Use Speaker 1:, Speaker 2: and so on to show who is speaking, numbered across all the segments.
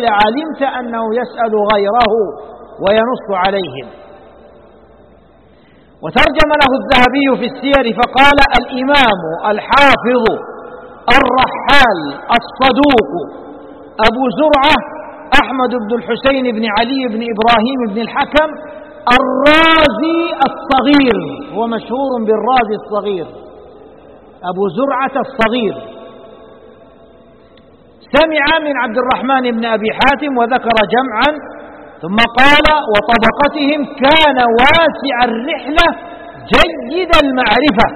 Speaker 1: لعلمت أنه يسأل غيره وينص عليهم. وترجم له الذهبي في السير فقال: الإمام الحافظ الرحال الصدوق أبو زرعة أحمد بن الحسين بن علي بن إبراهيم بن الحكم الرازي الصغير، هو مشهور بالرازي الصغير، أبو زرعة الصغير، سمع من عبد الرحمن بن أبي حاتم وذكر جمعا، ثم قال: وطبقتهم كان واسع الرحلة جيد المعرفة.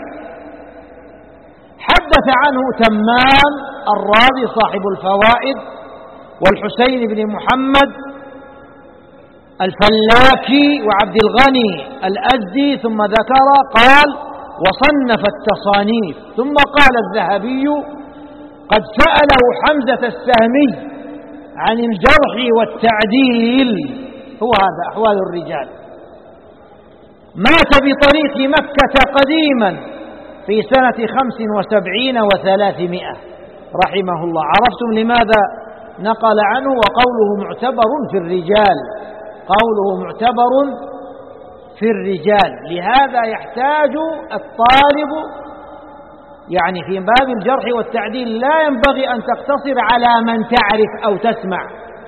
Speaker 1: حدث عنه تمام الرازي صاحب الفوائد، والحسين بن محمد الفلاكي، وعبد الغني الأزدي، ثم ذكر قال: وصنف التصانيف. ثم قال الذهبي: قد سأله حمزة السهمي عن الجرح والتعديل. هو هذا أحوال الرجال. مات بطريق مكة قديما في سنة 75 و300 رحمه الله. عرفتم لماذا نقل عنه؟ وقوله معتبر في الرجال، قوله معتبر في الرجال. لهذا يحتاج الطالب يعني في باب الجرح والتعديل لا ينبغي أن تقتصر على من تعرف أو تسمع.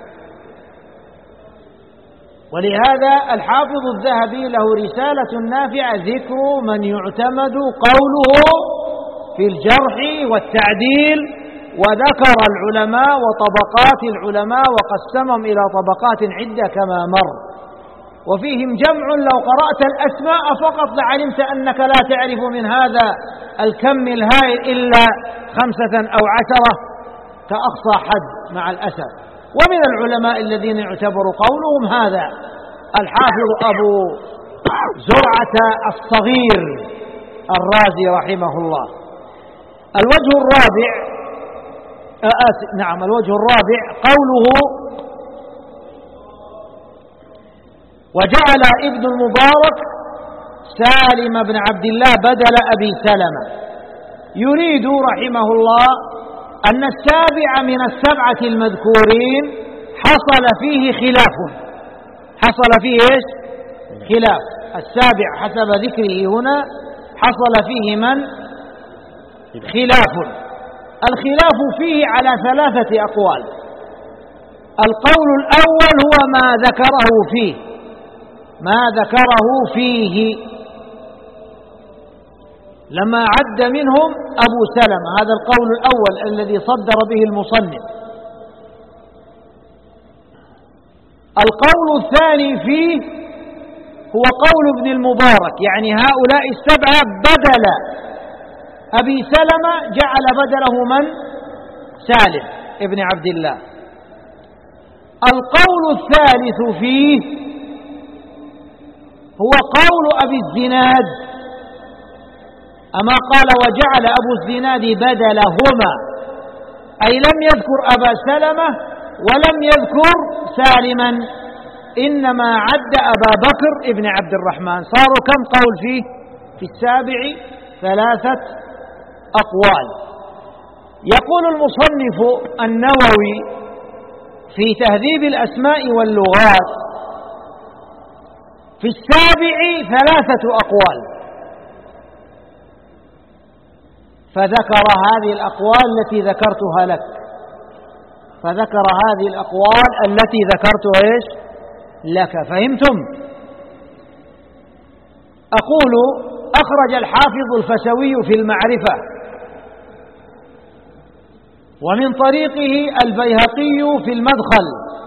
Speaker 1: ولهذا الحافظ الذهبي له رسالة نافعة ذكر من يعتمد قوله في الجرح والتعديل، وذكر العلماء وطبقات العلماء وقسمهم إلى طبقات عدة كما مر، وفيهم جمع لو قرأت الأسماء فقط لعلمت أنك لا تعرف من هذا الكم الهائل إلا 5 أو 10 كأقصى حد مع الأسف. ومن العلماء الذين يعتبر قولهم هذا الحافظ أبو زرعة الصغير الرازي رحمه الله. الوجه الرابع قوله: وجعل ابن المبارك سالم بن عبد الله بدل أبي سلمة. يريد رحمه الله أن السابع من 7 المذكورين حصل فيه خلاف. حصل فيه إيش؟ خلاف. السابع حسب ذكره هنا حصل فيه من؟ خلاف. الخلاف فيه على 3 أقوال. القول الأول هو ما ذكره فيه لما عد منهم أبو سلمة، هذا القول الأول الذي صدر به المصنف. القول الثاني فيه هو قول ابن المبارك، يعني هؤلاء 7 بدل أبي سلمة، جعل بدله من؟ سالم ابن عبد الله. القول الثالث فيه هو قول أبي الزناد، أما قال: وجعل أبو الزناد بدلهما، أي لم يذكر أبا سلمة ولم يذكر سالما، إنما عد أبا بكر ابن عبد الرحمن. صاروا كم قول فيه؟ في السابع 3 أقوال. يقول المصنف النووي في تهذيب الأسماء واللغات: في السابع 3 أقوال، فذكر هذه الأقوال التي ذكرتها لك، لك. فهمتم؟ أقول: أخرج الحافظ الفسوي في المعرفة، ومن طريقه البيهقي في المدخل،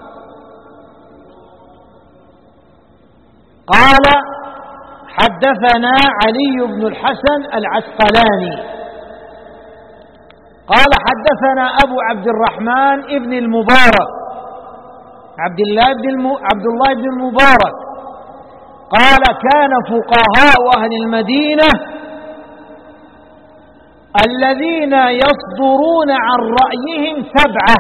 Speaker 1: قال: حدثنا علي بن الحسن العسقلاني قال: حدثنا أبو عبد الرحمن ابن المبارك عبد الله بن المبارك قال: كان فقهاء أهل المدينة الذين يصدرون عن رأيهم 7،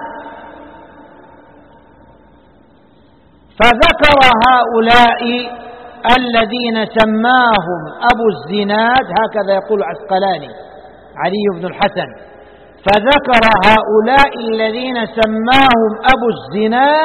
Speaker 1: فذكر هؤلاء الذين سماهم أبو الزناد، هكذا يقول عسقلاني علي بن الحسن، فذكر هؤلاء الذين سماهم أبو الزناد